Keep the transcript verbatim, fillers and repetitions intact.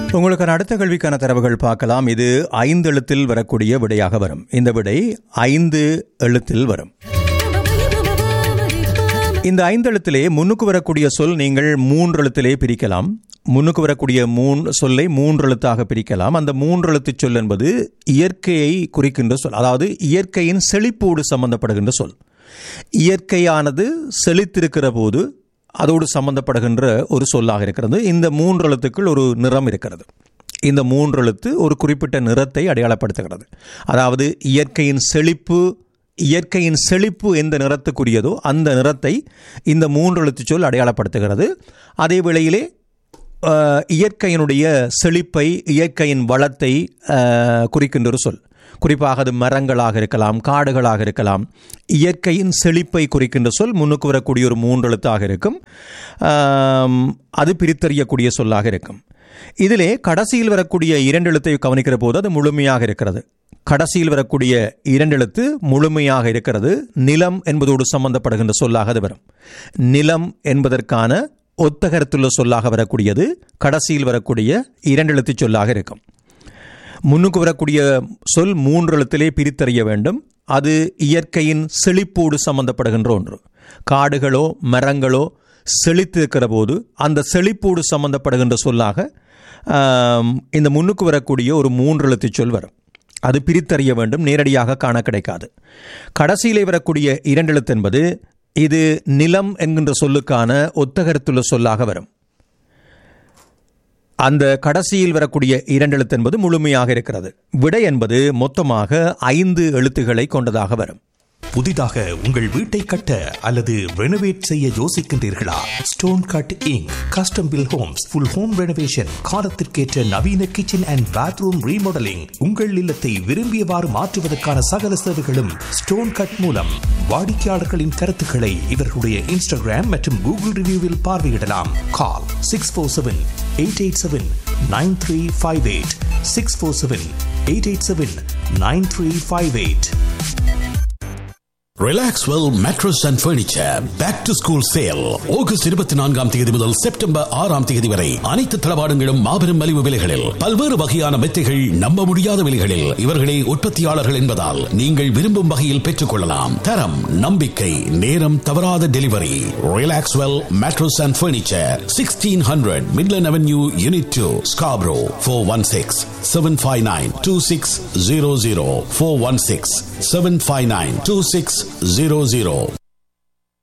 உங்களுக்கு அடுத்த கேள்விக்கான தரவுகள் பார்க்கலாம். இது ஐந்து எழுத்தில் வரக்கூடிய விடையாக வரும். இந்த விடை ஐந்து எழுத்தில் வரும். இந்த ஐந்து எழுத்திலே முன்னுக்கு வரக்கூடிய சொல் நீங்கள் மூன்று எழுத்திலே பிரிக்கலாம். முன்னுக்கு வரக்கூடிய மூன் சொல்லை மூன்று எழுத்தாக பிரிக்கலாம். அந்த மூன்று எழுத்து சொல் என்பது இயற்கையை குறிக்கின்ற சொல், அதாவது இயற்கையின் செழிப்போடு சம்பந்தப்படுகின்ற சொல். இயற்கையானது செழித்திருக்கிற போது அதோடு சம்பந்தப்படுகின்ற ஒரு சொல்லாக இருக்கிறது. இந்த மூன்று எழுத்துக்கள் ஒரு நிறம் இருக்கிறது. இந்த மூன்று எழுத்து ஒரு குறிப்பிட்ட நிறத்தை அடையாளப்படுத்துகிறது. அதாவது இயற்கையின் செழிப்பு இயற்கையின் செழிப்பு எந்த நிறத்துக்குரியதோ அந்த நிறத்தை இந்த மூன்று எழுத்து சொல் அடையாளப்படுத்துகிறது. அதே வேளையிலே இயற்கையினுடைய செழிப்பை, இயற்கையின் வளத்தை குறிக்கின்ற ஒரு சொல். குறிப்பாக அது மரங்களாக இருக்கலாம், காடுகளாக இருக்கலாம். இயற்கையின் செழிப்பை குறிக்கின்ற சொல் முன்னுக்கு வரக்கூடிய ஒரு மூன்று எழுத்தாக இருக்கும். அது பிரித்தறியக்கூடிய சொல்லாக இருக்கும். இதிலே கடைசியில் வரக்கூடிய இரண்டு எழுத்தை கவனிக்கிற போது அது முழுமையாக இருக்கிறது. கடைசியில் வரக்கூடிய இரண்டு எழுத்து முழுமையாக இருக்கிறது. நிலம் என்பதோடு சம்பந்தப்படுகின்ற சொல்லாக அது வரும். நிலம் என்பதற்கான ஒத்தகரத்துள்ள சொல்லாக வரக்கூடியது கடைசியில் வரக்கூடிய இரண்டு எழுத்து சொல்லாக இருக்கும். முன்னுக்கு வரக்கூடிய சொல் மூன்று எழுத்திலே பிரித்தறிய வேண்டும். அது இயற்கையின் செழிப்போடு சம்பந்தப்படுகின்ற ஒன்று. காடுகளோ மரங்களோ செழித்திருக்கிற போது அந்த செழிப்போடு சம்பந்தப்படுகின்ற சொல்லாக இந்த முன்னுக்கு வரக்கூடிய ஒரு மூன்று எழுத்து சொல் வரும். அது பிரித்தறிய வேண்டும், நேரடியாக காண கிடைக்காது. கடைசியிலே வரக்கூடிய இரண்டு எழுத்து என்பது இது நிலம் என்கின்ற சொல்லுக்கான ஒத்தகரத்துள்ள சொல்லாக வரும். அந்த கடைசியில் வரக்கூடிய இரண்டு எழுத்து என்பது முழுமையாக இருக்கிறது. விடை என்பது மொத்தமாக ஐந்து எழுத்துக்களை கொண்டதாக வரும். புதிதாக உங்கள் வீட்டை கட்ட அல்லது ரெனோவேட் செய்ய யோசிக்கின்றீர்களா? Stone cut ink custom bill Holmes full home renovation, காலத்திற்கேற்ற நவீன கிச்சன் அண்ட் பாத்ரூம் ரீமாடலிங், உங்கள் இல்லத்தை விரும்பியவாறு மாற்றுவதற்கான சகல சேவைகளும் ஸ்டோன் கட் மூலம். வாடிக்கையாளர்களின் கருத்துக்களை இவர்களுடைய இன்ஸ்டாகிராம் மற்றும் கூகுள் ரிவ்யூவில் பார்வையிடலாம். கால் six four seven eight eight seven nine three five eight six four seven eight eight seven nine three five eight. Relaxwell Mattress and Furniture Back to School Sale August இருபத்தி நான்காம் தேதி முதல் September ஆறாம் தேதி வரை அனைத்து தளவாடங்களும் மாபெரும் மலிவு விலைகளில், பல்வேறு வகையான மெத்தைகள் நம்ப முடியாத விலைகளில். இவர்களே உற்பத்தியாளர்கள் என்பதால் நீங்கள் விரும்பும் வகையில் பெற்றுக் கொள்ளலாம். தரம், நம்பிக்கை, நேரம் தவறாத delivery. Relaxwell Mattress and Furniture, sixteen hundred Midland Avenue, Unit two, Scarborough. four one six, seven five nine, two six zero zero four one six, seven five nine, two six zero zero.